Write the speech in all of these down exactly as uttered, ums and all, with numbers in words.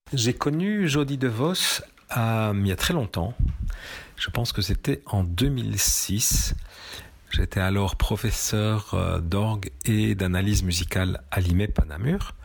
J'ai connu Jody DeVos euh, il y a très longtemps. Je pense que c'était en deux mille six. J'étais alors professeur euh, d'orgue et d'analyse musicale à l'I M E P à Namur.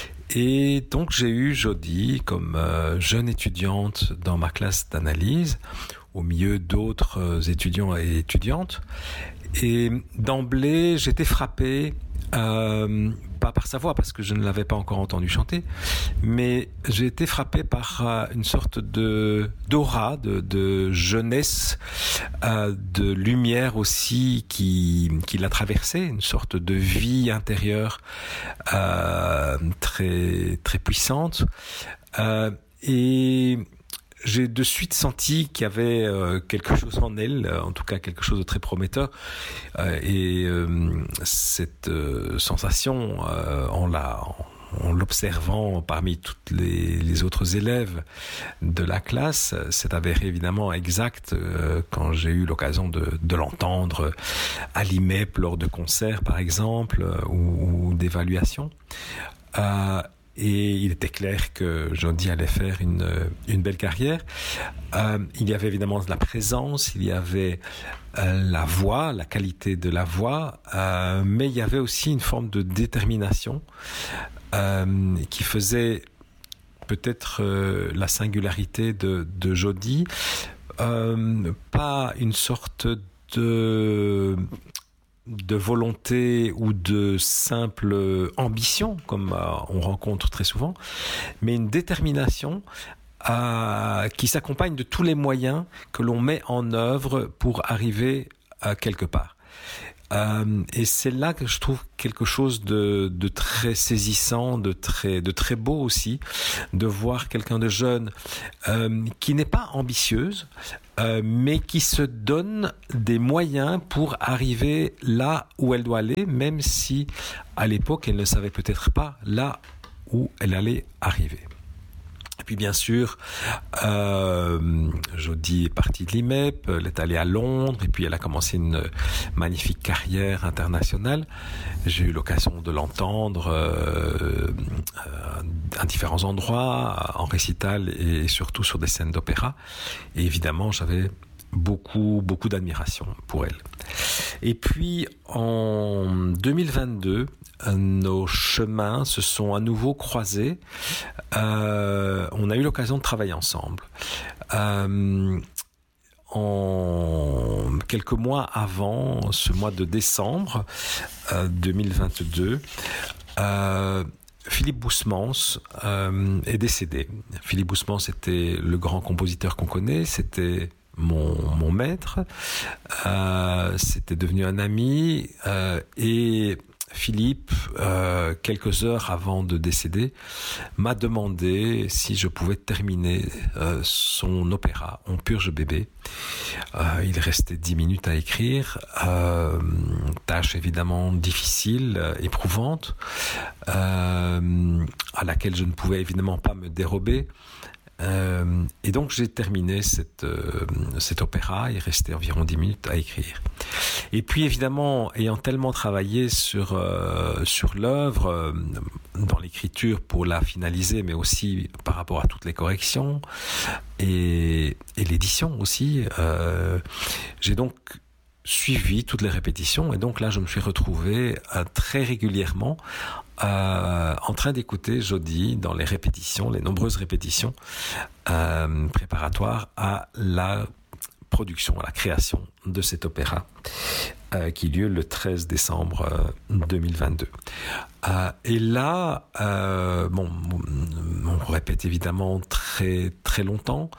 Et donc j'ai eu Jody comme euh, jeune étudiante dans ma classe d'analyse, au milieu d'autres euh, étudiants et étudiantes. Et d'emblée, j'étais frappé, euh, pas par sa voix, parce que je ne l'avais pas encore entendu chanter, mais j'ai été frappé par euh, une sorte de d'aura, de, de jeunesse, euh, de lumière aussi qui, qui l'a traversée, une sorte de vie intérieure euh, très, très puissante. Euh, et j'ai de suite senti qu'il y avait euh, quelque chose en elle, en tout cas quelque chose de très prometteur. Euh, et euh, cette euh, sensation, euh, en, la, en l'observant parmi toutes les, les autres élèves de la classe, s'est avéré évidemment exact euh, quand j'ai eu l'occasion de, de l'entendre à l'I M E P lors de concerts, par exemple, ou, ou d'évaluations. Euh, Et il était clair que Jody allait faire une, une belle carrière. Euh, il y avait évidemment de la présence, il y avait euh, la voix, la qualité de la voix, euh, mais il y avait aussi une forme de détermination euh, qui faisait peut-être euh, la singularité de, de Jody. Euh, pas une sorte de... de volonté ou de simple ambition, comme euh, on rencontre très souvent, mais une détermination euh, qui s'accompagne de tous les moyens que l'on met en œuvre pour arriver à quelque part. Euh, et c'est là que je trouve quelque chose de, de très saisissant, de très, de très beau aussi, de voir quelqu'un de jeune euh, qui n'est pas ambitieuse, euh, mais qui se donne des moyens pour arriver là où elle doit aller, même si à l'époque elle ne savait peut-être pas là où elle allait arriver. Et puis bien sûr, euh, Jody est partie de l'I M E P, elle est allée à Londres et puis elle a commencé une magnifique carrière internationale. J'ai eu l'occasion de l'entendre euh, à différents endroits, en récital et surtout sur des scènes d'opéra. Et évidemment, j'avais beaucoup, beaucoup d'admiration pour elle. Et puis en deux mille vingt-deux, nos chemins se sont à nouveau croisés. Euh, on a eu l'occasion de travailler ensemble. Euh, en quelques mois avant ce mois de décembre euh, deux mille vingt-deux, euh, Philippe Boussemans euh, est décédé. Philippe Boussemans était le grand compositeur qu'on connaît, c'était mon, mon maître, euh, c'était devenu un ami euh, et Philippe, euh, quelques heures avant de décéder, m'a demandé si je pouvais terminer euh, son opéra On purge bébé. Euh, il restait dix minutes à écrire, euh, tâche évidemment difficile, euh, éprouvante, euh, à laquelle je ne pouvais évidemment pas me dérober. Euh, et donc j'ai terminé cette, euh, cet opéra, il restait environ dix minutes à écrire. Et puis évidemment, ayant tellement travaillé sur, euh, sur l'œuvre, euh, dans l'écriture pour la finaliser, mais aussi par rapport à toutes les corrections et, et l'édition aussi, euh, j'ai donc suivi toutes les répétitions et donc là je me suis retrouvé euh, très régulièrement euh, en train d'écouter Jody dans les répétitions, les nombreuses répétitions euh, préparatoires à la production, à la création de cet opéra euh, qui eut lieu le treize décembre deux mille vingt-deux. Euh, et là, euh, bon, on répète évidemment très très longtemps.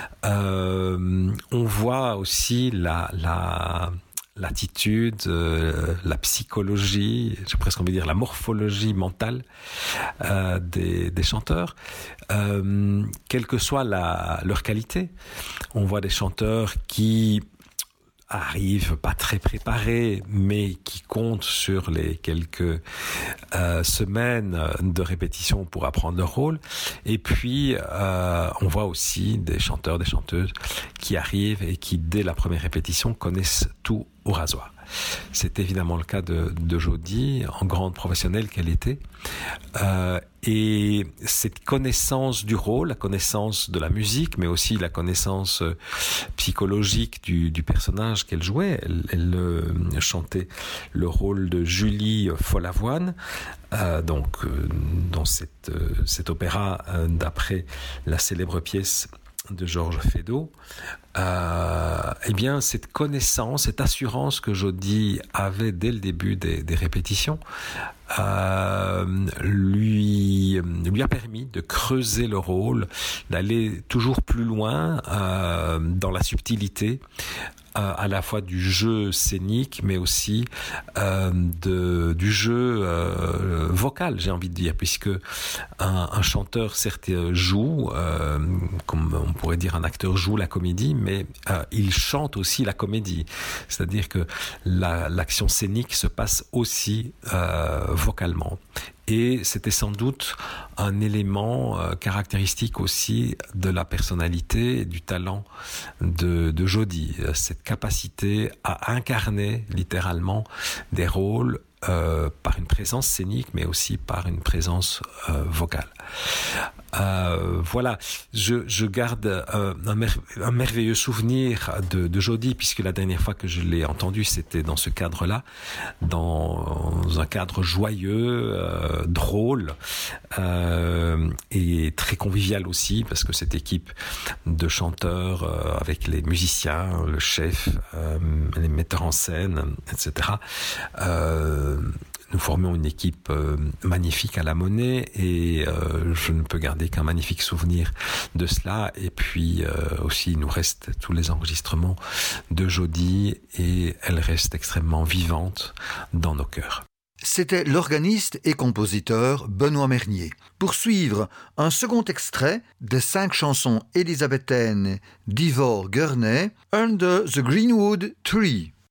Euh, on voit aussi la la l'attitude, euh, la psychologie, j'ai presque envie de dire la morphologie mentale euh, des, des chanteurs, euh, quelle que soit la, leur qualité. On voit des chanteurs qui arrivent pas très préparés, mais qui comptent sur les quelques euh, semaines de répétition pour apprendre leur rôle. Et puis, euh, on voit aussi des chanteurs, des chanteuses qui arrivent et qui, dès la première répétition, connaissent tout au rasoir. C'est évidemment le cas de, de Jody, en grande professionnelle qu'elle était. Euh, et cette connaissance du rôle, la connaissance de la musique, mais aussi la connaissance psychologique du, du personnage qu'elle jouait, elle, elle euh, chantait le rôle de Julie Follavoine, euh, donc euh, dans cette, euh, cet opéra euh, d'après la célèbre pièce de Georges Feydeau. Euh, eh bien, cette connaissance, cette assurance que Jody avait dès le début des, des répétitions euh, lui, lui a permis de creuser le rôle, d'aller toujours plus loin euh, dans la subtilité, euh, à la fois du jeu scénique, mais aussi euh, de, du jeu euh, vocal, j'ai envie de dire, puisque un, un chanteur, certes, joue, euh, comme on pourrait dire un acteur joue la comédie, mais euh, il chante aussi la comédie. C'est-à-dire que la, l'action scénique se passe aussi euh, vocalement. Et c'était sans doute un élément euh, caractéristique aussi de la personnalité et du talent de, de Jody. Cette capacité à incarner littéralement des rôles euh, par une présence scénique, mais aussi par une présence euh, vocale. Euh, voilà, je, je garde euh, un, mer- un merveilleux souvenir de, de Jody, puisque la dernière fois que je l'ai entendu, c'était dans ce cadre-là, dans un cadre joyeux, euh, drôle, euh, et très convivial aussi, parce que cette équipe de chanteurs, euh, avec les musiciens, le chef, euh, les metteurs en scène, et cetera, euh, nous formions une équipe euh, magnifique à la Monnaie, et euh, je ne peux garder qu'un magnifique souvenir de cela. Et puis euh, aussi, il nous reste tous les enregistrements de Jody, et elle reste extrêmement vivante dans nos cœurs. C'était l'organiste et compositeur Benoît Mernier. Pour suivre, un second extrait des cinq chansons élisabéthaines d'Ivor Gurney, Under the Greenwood Tree.